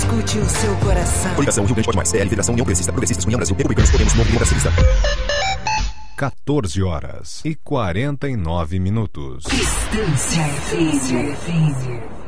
Escute o seu coração. Coligação Rio Grande Pode Mais. PL, Federação União Progressistas, União Brasil, Republicanos, Podemos, Novo Democracia. 14 horas e 49 minutos. Distância FM.